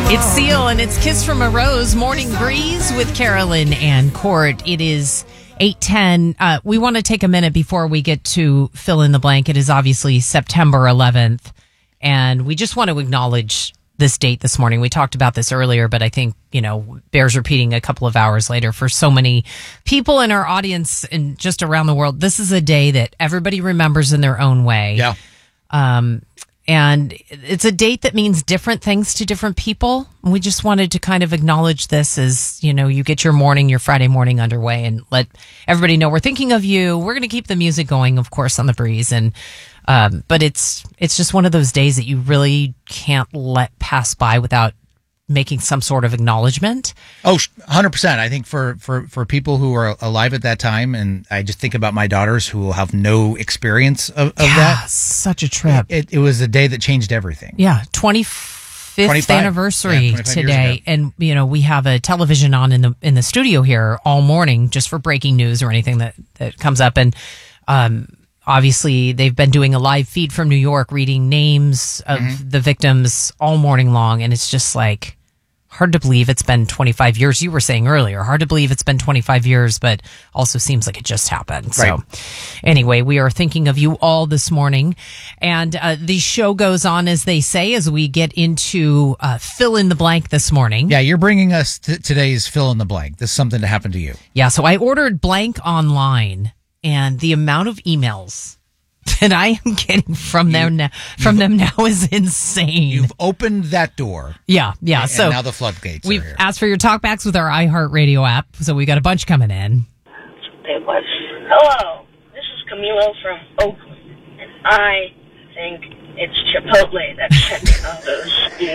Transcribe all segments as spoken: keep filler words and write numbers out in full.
It's Seal and it's Kiss from a Rose, Morning Breeze with Carolyn and Court. It is eight ten. Uh, we want to take a minute before we get to fill in the blank. It is obviously September eleventh, and we just want to acknowledge this date this morning. We talked about this earlier, but I think, you know, bears repeating a couple of hours later for so many people in our audience and just around the world. This is a day that everybody remembers in their own way. Yeah. Um, And it's a date that means different things to different people. We just wanted to kind of acknowledge this as, you know, you get your morning, your Friday morning underway, and let everybody know we're thinking of you. We're going to keep the music going, of course, on the breeze. And, um, but it's, it's just one of those days that you really can't let pass by without making some sort of acknowledgement. Oh, one hundred percent. I think for, for, for people who are alive at that time, and I just think about my daughters who will have no experience of, of yeah, that. Such a trip. It, it was a day that changed everything. Yeah, twenty-fifth twenty-five anniversary yeah, twenty-five today, and you know we have a television on in the in the studio here all morning just for breaking news or anything that that comes up, and um, obviously they've been doing a live feed from New York, reading names of mm-hmm. the victims all morning long, and it's just like. Hard to believe it's been twenty-five years. You were saying earlier, hard to believe it's been twenty-five years, but also seems like it just happened. So right. Anyway, we are thinking of you all this morning. And uh, the show goes on, as they say, as we get into uh, fill in the blank this morning. Yeah, you're bringing us t- today's fill in the blank. This is something that happened to you. Yeah, so I ordered blank online, and the amount of emails that I am getting from you, them now, from them now is insane. You've opened that door. Yeah, yeah. And, so and now the floodgates we've are here. asked for your talkbacks with our iHeartRadio app, so we got a bunch coming in. It was, hello, this is Camilo from Oakland, and I think it's Chipotle that sent me all those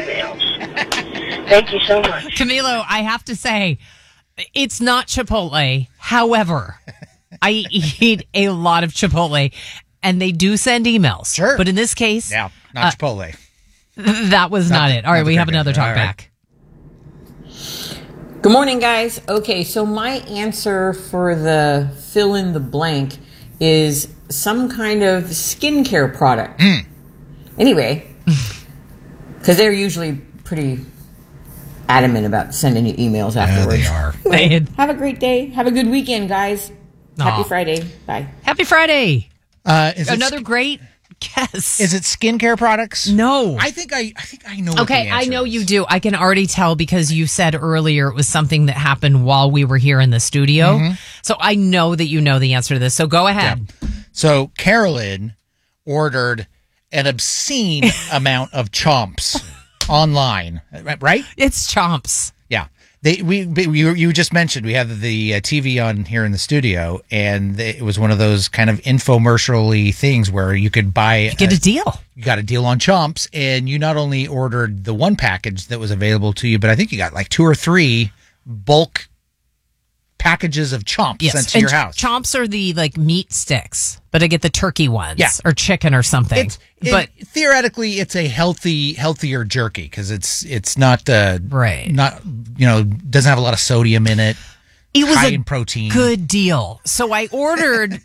emails. Thank you so much. Camilo, I have to say, it's not Chipotle. However, I eat a lot of Chipotle. And they do send emails. Sure. But in this case... Yeah, not uh, Chipotle. That was not, not it. All right, we have another talk back. Good morning, guys. Okay, so my answer for the fill in the blank is some kind of skincare product. Mm. Anyway, because they're usually pretty adamant about sending you emails afterwards. Yeah, they are. Anyway, have a great day. Have a good weekend, guys. Happy Aww. Friday. Bye. Happy Friday. Uh, is Another it, great guess. Is it skincare products? No. I think I, I think I know. What okay, the I answer know is. you do. I can already tell because you said earlier it was something that happened while we were here in the studio. Mm-hmm. So I know that you know the answer to this. So go ahead. Yeah. So Carolyn ordered an obscene amount of chomps online, right? It's chomps. Yeah. They we you, you just mentioned we have the uh, T V on here in the studio, and it was one of those kind of infomercial-y things where you could buy you get a, a deal. You got a deal on chomps, and you not only ordered the one package that was available to you, but I think you got like two or three bulk packages of chomps yes. sent to and your house. Chomps are the like meat sticks, but I get the turkey ones, yeah. or chicken or something. It's, but it, theoretically, it's a healthy, healthier jerky because it's it's not uh, right, not you know doesn't have a lot of sodium in it. It was high a in protein. Good deal. So I ordered,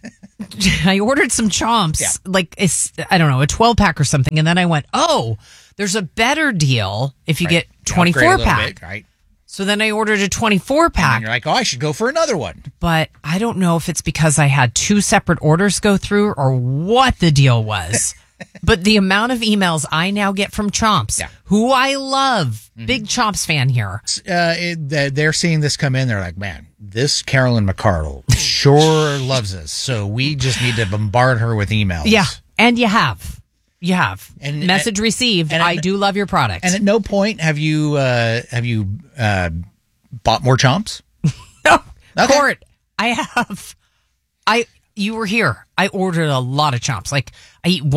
I ordered some chomps, yeah. like a, I don't know, a twelve pack or something, and then I went, oh, there's a better deal if you right. get twenty-four pack. Bit, right. So then I ordered a twenty-four pack. And you're like, oh, I should go for another one. But I don't know if it's because I had two separate orders go through or what the deal was. But the amount of emails I now get from Chomps, yeah. who I love, mm-hmm. big Chomps fan here. Uh, it, they're seeing this come in. They're like, man, this Carolyn McCardle sure loves us. So we just need to bombard her with emails. Yeah, and you have. You have. And, Message and, received. and I at, do love your product. And at no point have you uh, have you uh, bought more Chomps? No. Okay. Court, I have. I You were here. I ordered a lot of Chomps. Like, I eat one.